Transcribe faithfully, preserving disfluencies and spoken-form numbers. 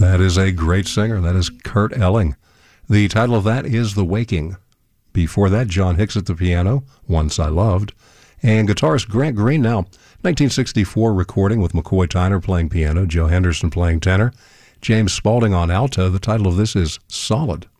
That is a great singer. That is Kurt Elling. The title of that is The Waking. Before that, John Hicks at the piano, Once I Loved. And guitarist Grant Green now, nineteen sixty-four recording with McCoy Tyner playing piano, Joe Henderson playing tenor, James Spaulding on alto. The title of this is Solid.